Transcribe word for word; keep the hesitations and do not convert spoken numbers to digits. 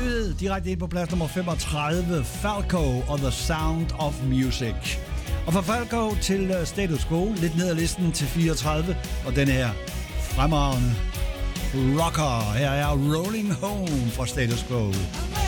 nyhed direkte ind på plads nummer femogtredive. Falco og The Sound of Music. Og fra Falco til Status Quo, lidt ned ad listen til fireogtredive. Og den her fremragende rocker. Her er Rolling Home fra Status Quo.